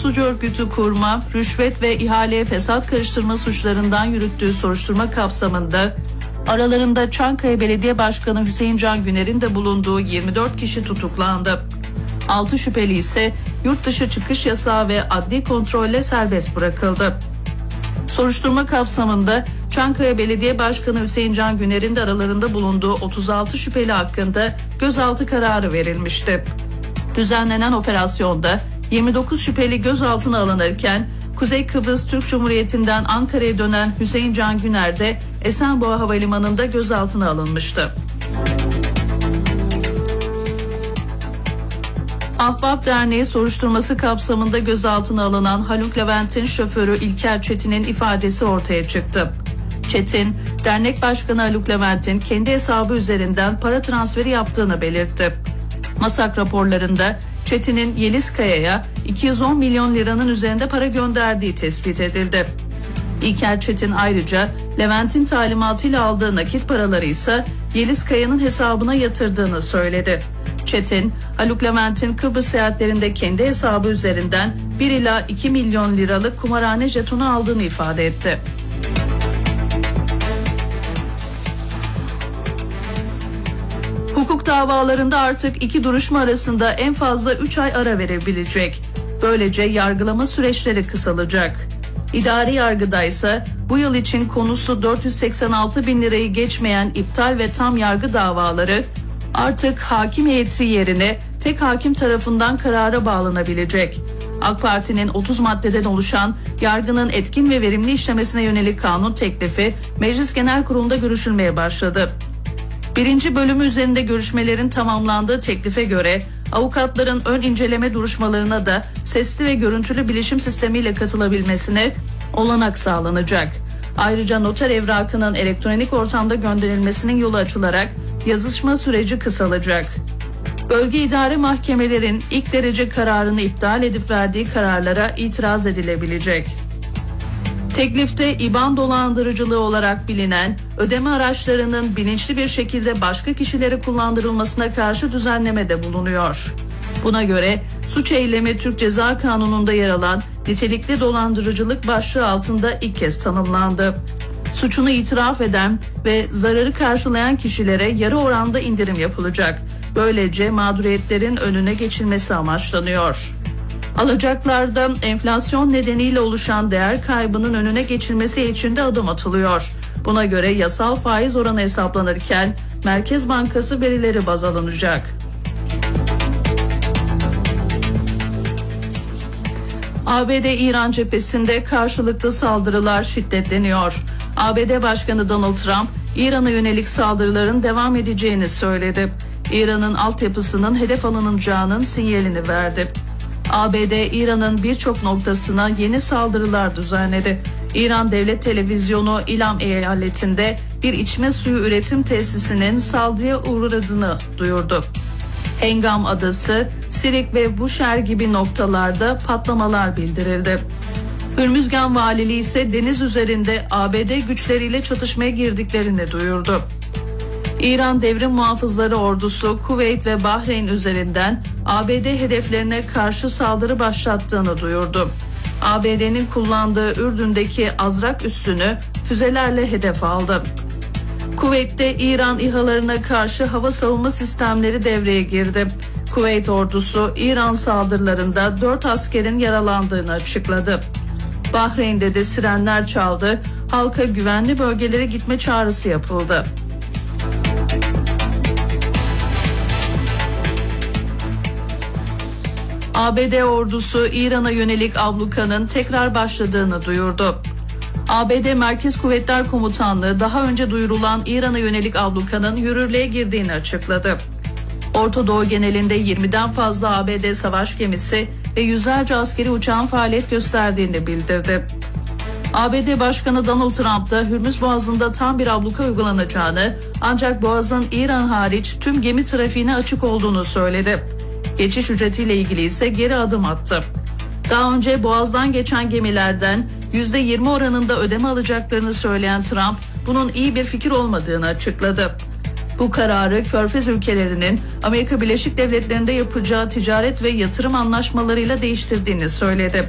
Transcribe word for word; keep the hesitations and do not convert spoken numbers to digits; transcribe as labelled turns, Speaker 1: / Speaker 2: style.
Speaker 1: suç örgütü kurma, rüşvet ve ihaleye fesat karıştırma suçlarından yürüttüğü soruşturma kapsamında aralarında Çankaya Belediye Başkanı Hüseyin Can Güner'in de bulunduğu yirmi dört kişi tutuklandı. altı şüpheli ise yurt dışı çıkış yasağı ve adli kontrolle serbest bırakıldı. Soruşturma kapsamında Çankaya Belediye Başkanı Hüseyin Can Güner'in de aralarında bulunduğu otuz altı şüpheli hakkında gözaltı kararı verilmişti. Düzenlenen operasyonda yirmi dokuz şüpheli gözaltına alınırken Kuzey Kıbrıs Türk Cumhuriyeti'nden Ankara'ya dönen Hüseyin Can Güner de Esenboğa Havalimanı'nda gözaltına alınmıştı. Ahbap Derneği soruşturması kapsamında gözaltına alınan Haluk Levent'in şoförü İlker Çetin'in ifadesi ortaya çıktı. Çetin, dernek başkanı Haluk Levent'in kendi hesabı üzerinden para transferi yaptığını belirtti. MASAK raporlarında Çetin'in Yeliz Kaya'ya iki yüz on milyon liranın üzerinde para gönderdiği tespit edildi. İlker Çetin ayrıca Levent'in talimatıyla aldığı nakit paraları ise Yeliz Kaya'nın hesabına yatırdığını söyledi. Çetin, Haluk Levent'in Kıbrıs seyahatlerinde kendi hesabı üzerinden bir ila iki milyon liralık kumarhane jetonu aldığını ifade etti. Hukuk davalarında artık iki duruşma arasında en fazla üç ay ara verebilecek. Böylece yargılama süreçleri kısalacak. İdari yargıda ise bu yıl için konusu dört yüz seksen altı bin lirayı geçmeyen iptal ve tam yargı davaları artık hakim heyeti yerine tek hakim tarafından karara bağlanabilecek. AK Parti'nin otuz maddeden oluşan yargının etkin ve verimli işlemesine yönelik kanun teklifi Meclis Genel Kurulu'nda görüşülmeye başladı. Birinci bölümü üzerinde görüşmelerin tamamlandığı teklife göre avukatların ön inceleme duruşmalarına da sesli ve görüntülü bilişim sistemiyle katılabilmesine olanak sağlanacak. Ayrıca noter evrakının elektronik ortamda gönderilmesinin yolu açılarak yazışma süreci kısalacak. Bölge idare mahkemelerin ilk derece kararını iptal edip verdiği kararlara itiraz edilebilecek. Teklifte İBAN dolandırıcılığı olarak bilinen ödeme araçlarının bilinçli bir şekilde başka kişilere kullandırılmasına karşı düzenleme de bulunuyor. Buna göre suç eylemi Türk Ceza Kanunu'nda yer alan nitelikli dolandırıcılık başlığı altında ilk kez tanımlandı. Suçunu itiraf eden ve zararı karşılayan kişilere yarı oranda indirim yapılacak. Böylece mağduriyetlerin önüne geçilmesi amaçlanıyor. Alacaklarda enflasyon nedeniyle oluşan değer kaybının önüne geçilmesi için de adım atılıyor. Buna göre yasal faiz oranı hesaplanırken Merkez Bankası verileri baz alınacak. A B D-İran cephesinde karşılıklı saldırılar şiddetleniyor. A B D Başkanı Donald Trump, İran'a yönelik saldırıların devam edeceğini söyledi. İran'ın altyapısının hedef alınacağının sinyalini verdi. A B D, İran'ın birçok noktasına yeni saldırılar düzenledi. İran Devlet Televizyonu İlam eyaletinde bir içme suyu üretim tesisinin saldırıya uğradığını duyurdu. Hengam Adası, Sirik ve Bushehr gibi noktalarda patlamalar bildirildi. Hürmüzgan Valiliği ise deniz üzerinde A B D güçleriyle çatışmaya girdiklerini duyurdu. İran Devrim Muhafızları Ordusu Kuveyt ve Bahreyn üzerinden A B D hedeflerine karşı saldırı başlattığını duyurdu. A B D'nin kullandığı Ürdün'deki Azrak üssünü füzelerle hedef aldı. Kuveyt'te İran İHA'larına karşı hava savunma sistemleri devreye girdi. Kuveyt ordusu İran saldırılarında dört askerin yaralandığını açıkladı. Bahreyn'de de sirenler çaldı, halka güvenli bölgelere gitme çağrısı yapıldı. A B D ordusu İran'a yönelik ablukanın tekrar başladığını duyurdu. A B D Merkez Kuvvetler Komutanlığı daha önce duyurulan İran'a yönelik ablukanın yürürlüğe girdiğini açıkladı. Orta Doğu genelinde yirmiden fazla A B D savaş gemisi ve yüzlerce askeri uçağın faaliyet gösterdiğini bildirdi. A B D Başkanı Donald Trump da Hürmüz Boğazı'nda tam bir abluka uygulanacağını, ancak Boğaz'ın İran hariç tüm gemi trafiğine açık olduğunu söyledi. Geçiş ücretiyle ilgili ise geri adım attı. Daha önce Boğaz'dan geçen gemilerden yüzde yirmi oranında ödeme alacaklarını söyleyen Trump, bunun iyi bir fikir olmadığını açıkladı. Bu kararı Körfez ülkelerinin Amerika Birleşik Devletleri'nde yapacağı ticaret ve yatırım anlaşmalarıyla değiştirdiğini söyledi.